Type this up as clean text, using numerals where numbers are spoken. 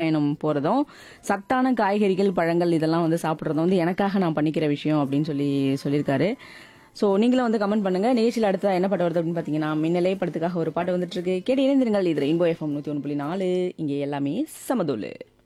நடைப்பயணம் போறதும் சத்தான காய்கறிகள் பழங்கள் இதெல்லாம் வந்து சாப்பிடுறதும் வந்து எனக்காக நான் பண்ணிக்கிற விஷயம் அப்படின்னு சொல்லியிருக்காரு. ஸோ நீங்களும் வந்து கமெண்ட் பண்ணுங்க. நிகழ்ச்சியில் அடுத்தா என்ன பாட்டு வருது அப்படின்னு பார்த்தீங்கன்னா மின்னலே படத்துக்காக ஒரு பாட்டு வந்துட்டு இருக்கு. கேட்டு இணைந்திருங்கள். இது ரெயின்போ எஃப்எம் 101.4. இங்கே எல்லாமே சமதோலு.